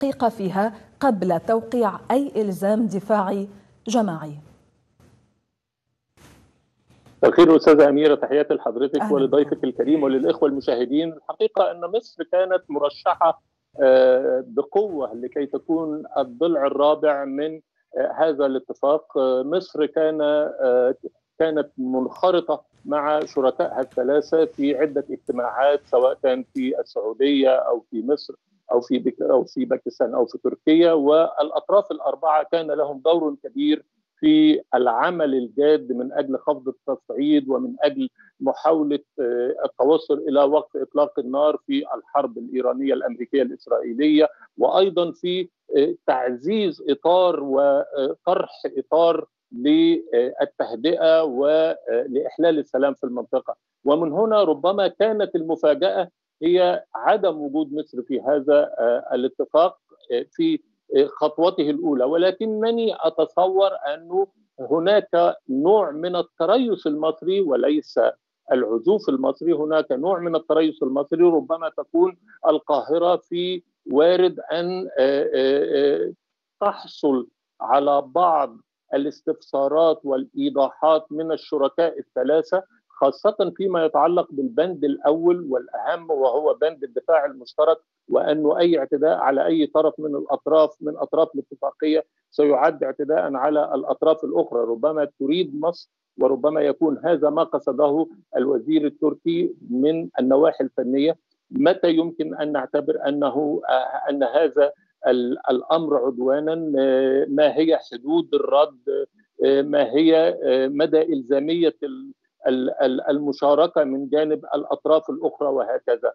تحقيق فيها قبل توقيع أي إلزام دفاعي جماعي؟ الخير أستاذة أميرة، تحياتي لحضرتك ولضيفك الكريم وللإخوة المشاهدين. الحقيقة أن مصر كانت مرشحة بقوة لكي تكون الضلع الرابع من هذا الاتفاق. مصر كانت منخرطة مع شركائها الثلاثة في عدة اجتماعات، سواء كان في السعودية أو في مصر أو في باكستان أو في تركيا، والأطراف الأربعة كان لهم دور كبير في العمل الجاد من أجل خفض التصعيد ومن أجل محاولة التوصل إلى وقف إطلاق النار في الحرب الإيرانية الأمريكية الإسرائيلية، وأيضا في تعزيز إطار وطرح إطار للتهدئة ولإحلال السلام في المنطقة. ومن هنا ربما كانت المفاجأة هي عدم وجود مصر في هذا الاتفاق في خطوته الأولى، ولكنني أتصور أنه هناك نوع من التريث المصري وليس العزوف المصري. هناك نوع من التريث المصري، ربما تكون القاهرة في وارد أن تحصل على بعض الاستفسارات والإيضاحات من الشركاء الثلاثة، خاصة فيما يتعلق بالبند الأول والأهم، وهو بند الدفاع المشترك، وأنه أي اعتداء على أي طرف من أطراف الاتفاقية سيعد اعتداء على الأطراف الأخرى. ربما تريد مصر، وربما يكون هذا ما قصده الوزير التركي من النواحي الفنية، متى يمكن أن نعتبر أن هذا الأمر عدوانا، ما هي حدود الرد، ما هي مدى إلزامية المشاركة من جانب الأطراف الأخرى، وهكذا.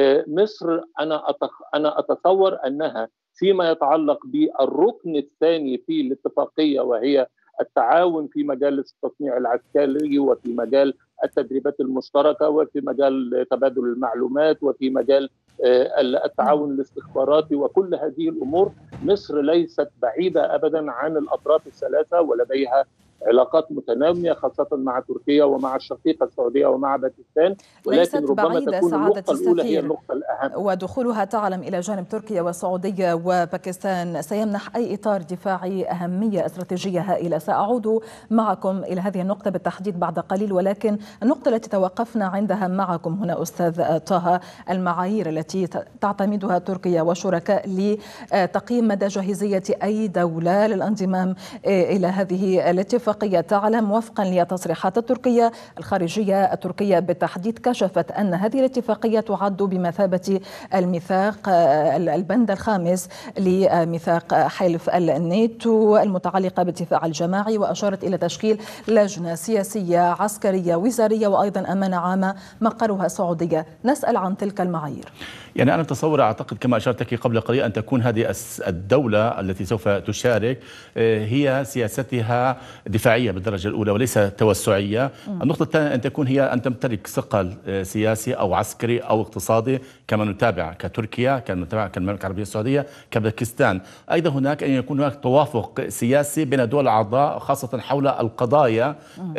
مصر أنا أتصور أنها فيما يتعلق بالركن الثاني في الاتفاقية، وهي التعاون في مجال التصنيع العسكري وفي مجال التدريبات المشتركة وفي مجال تبادل المعلومات وفي مجال التعاون الاستخباراتي وكل هذه الأمور، مصر ليست بعيدة أبدا عن الأطراف الثلاثة، ولديها علاقات متنامية خاصة مع تركيا ومع الشقيقة السعودية ومع باكستان، ولكن ربما تكون النقطة الأولى هي النقطة الأهم. ودخولها تعلم إلى جانب تركيا والسعودية وباكستان سيمنح أي إطار دفاعي أهمية استراتيجية هائلة. سأعود معكم إلى هذه النقطة بالتحديد بعد قليل، ولكن النقطة التي توقفنا عندها معكم هنا أستاذ طه، المعايير التي تعتمدها تركيا وشركاء لتقييم مدى جاهزية أي دولة للانضمام إلى هذه الاتفاقية. تعلم وفقا لتصريحات التركية، الخارجية التركية بالتحديد كشفت أن هذه الاتفاقية تعد بمثابة الميثاق، البند الخامس لميثاق حلف الناتو المتعلقة بالدفاع الجماعي، وأشارت إلى تشكيل لجنة سياسية عسكرية وزارية وأيضا أمانة عامة مقرها السعودية. نسأل عن تلك المعايير. يعني أنا أتصور، أعتقد كما أشرت لك قبل قليل، أن تكون هذه الدولة التي سوف تشارك هي سياستها دفاعية بالدرجة الأولى وليس توسعية. النقطة الثانية أن تكون هي أن تمتلك ثقل سياسي أو عسكري أو اقتصادي كما نتابع كتركيا، كما نتابع كالمملكة العربية السعودية، كباكستان. أيضا هناك أن يكون هناك توافق سياسي بين الدول الأعضاء، خاصة حول القضايا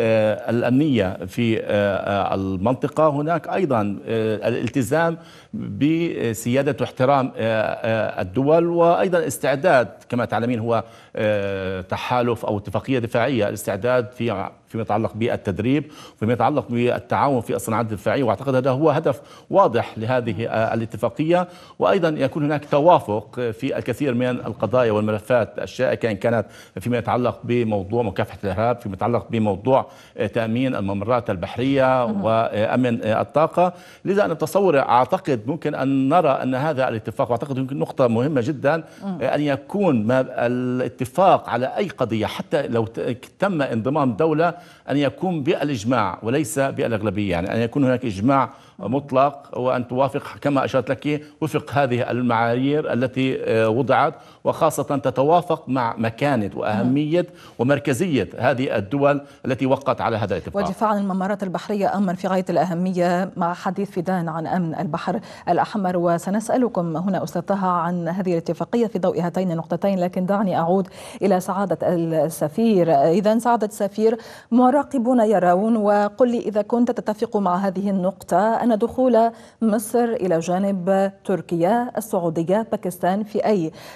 الأمنية في المنطقة. هناك أيضا الالتزام بسيادة واحترام الدول، وأيضا استعداد كما تعلمين هو تحالف أو اتفاقية دفاعية، الاستعداد فيما يتعلق بالتدريب وفيما يتعلق بالتعاون في الصناعات الدفاعية، واعتقد هذا هو هدف واضح لهذه الاتفاقية. وايضا يكون هناك توافق في الكثير من القضايا والملفات الشائكة، ان كانت فيما يتعلق بموضوع مكافحة الارهاب، فيما يتعلق بموضوع تأمين الممرات البحرية وأمن الطاقة. لذا أنا أتصور، أعتقد ممكن أن نرى أن هذا الاتفاق، واعتقد يمكن نقطة مهمة جدا أن يكون الاتفاق على أي قضية حتى لو تم انضمام دولة أن يكون بالإجماع وليس بالأغلبية، يعني أن يكون هناك إجماع مطلق وأن توافق كما أشرت لك وفق هذه المعايير التي وضعت، وخاصة تتوافق مع مكانة وأهمية ومركزية هذه الدول التي وقعت على هذا الاتفاق. ودفاع عن الممرات البحرية أمر في غاية الأهمية، مع حديث فدان عن أمن البحر الأحمر. وسنسألكم هنا أستاذ طه عن هذه الاتفاقية في ضوء هاتين النقطتين، لكن دعني أعود إلى سعادة السفير. إذا سعادة السفير، مراقبون يرون، وقل لي إذا كنت تتفق مع هذه النقطة، أن دخول مصر إلى جانب تركيا، السعودية، باكستان في أي